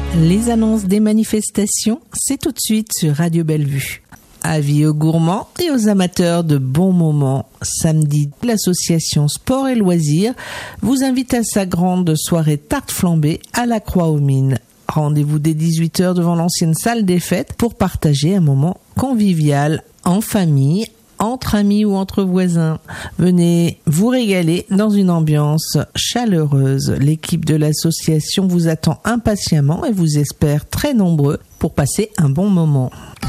Les annonces des manifestations, c'est tout de suite sur Radio Bellevue. Avis aux gourmands et aux amateurs de bons moments. Samedi, l'association Sport et Loisirs vous invite à sa grande soirée tarte flambée à la Croix-aux-Mines. Rendez-vous dès 18h devant l'ancienne salle des fêtes pour partager un moment convivial en famille, entre amis ou entre voisins. Venez vous régaler dans une ambiance chaleureuse. L'équipe de l'association vous attend impatiemment et vous espère très nombreux pour passer un bon moment.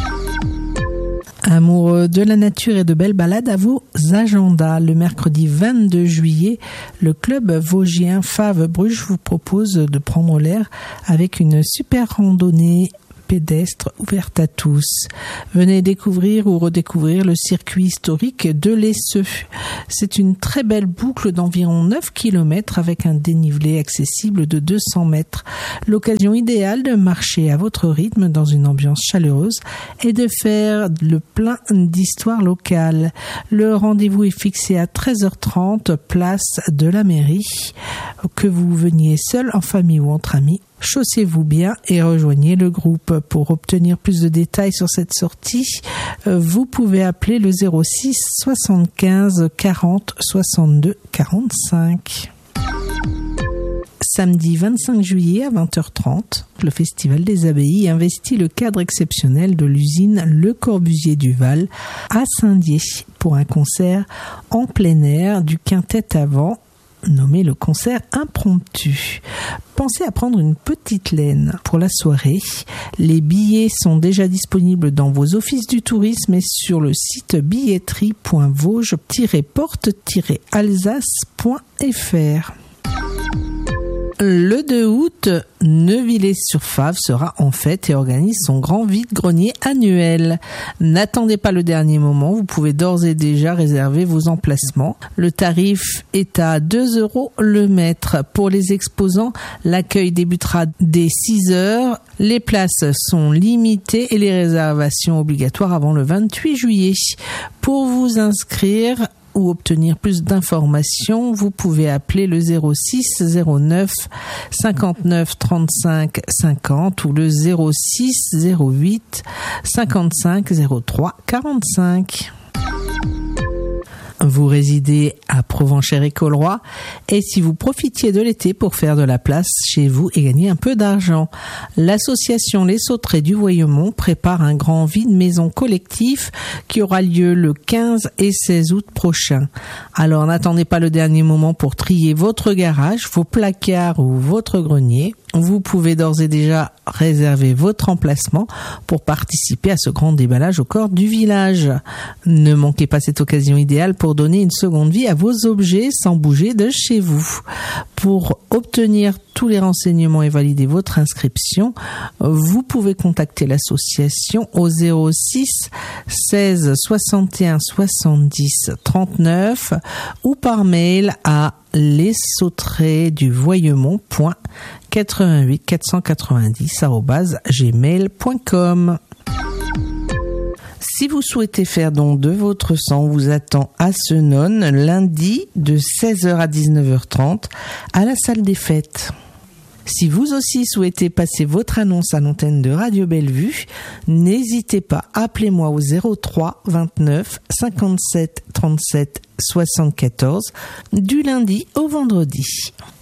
Amoureux de la nature et de belles balades, à vos agendas. Le mercredi 22 juillet, le club vosgien Faves-Bruges vous propose de prendre l'air avec une super randonnée pédestre ouverte à tous. Venez découvrir ou redécouvrir le circuit historique de l'Esseux. C'est une très belle boucle d'environ 9 km avec un dénivelé accessible de 200 mètres. L'occasion idéale de marcher à votre rythme dans une ambiance chaleureuse et de faire le plein d'histoire locale. Le rendez-vous est fixé à 13h30, place de la mairie. Que vous veniez seul, en famille ou entre amis, chaussez-vous bien et rejoignez le groupe. Pour obtenir plus de détails sur cette sortie, vous pouvez appeler le 06 75 40 62 45. Samedi 25 juillet à 20h30, le Festival des Abbayes investit le cadre exceptionnel de l'usine Le Corbusier du Val à Saint-Dié pour un concert en plein air du quintet à vent nommé le concert impromptu. Pensez à prendre une petite laine pour la soirée. Les billets sont déjà disponibles dans vos offices du tourisme et sur le site billetterie.vosges-alsace.fr. Le 2 août, Neuvillers-sur-Fave sera en fête et organise son grand vide-grenier annuel. N'attendez pas le dernier moment, vous pouvez d'ores et déjà réserver vos emplacements. Le tarif est à 2 € le mètre. Pour les exposants, l'accueil débutera dès 6 heures. Les places sont limitées et les réservations obligatoires avant le 28 juillet. Pour vous inscrire ou obtenir plus d'informations, vous pouvez appeler le 06 09 59 35 50 ou le 06 08 55 03 45. Vous résidez à Provenchères-et-Colroy et si vous profitiez de l'été pour faire de la place chez vous et gagner un peu d'argent, l'association Les Sauterets du Voyemont prépare un grand vide-maison collectif qui aura lieu le 15 et 16 août prochain. Alors n'attendez pas le dernier moment pour trier votre garage, vos placards ou votre grenier. Vous pouvez d'ores et déjà réserver votre emplacement pour participer à ce grand déballage au cœur du village. Ne manquez pas cette occasion idéale pour donner une seconde vie à vos objets sans bouger de chez vous. Pour obtenir tous les renseignements et valider votre inscription, vous pouvez contacter l'association au 06 16 61 70 39 ou par mail à lessauteretsduvvoyemont.88 490@gmail.com. Si vous souhaitez faire don de votre sang, on vous attend à Senones lundi de 16h à 19h30 à la salle des fêtes. Si vous aussi souhaitez passer votre annonce à l'antenne de Radio Bellevue, n'hésitez pas, appelez-moi au 03 29 57 37 74 du lundi au vendredi.